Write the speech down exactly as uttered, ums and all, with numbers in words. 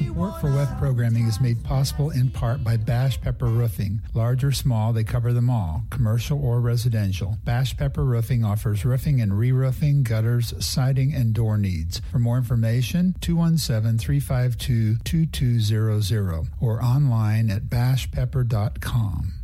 Support for W E F programming is made possible in part by Bash Pepper Roofing. Large or small, they cover them all, commercial or residential. Bash Pepper Roofing offers roofing and re-roofing, gutters, siding, and door needs. For more information, two one seven, three five two, two two zero zero or online at bash pepper dot com.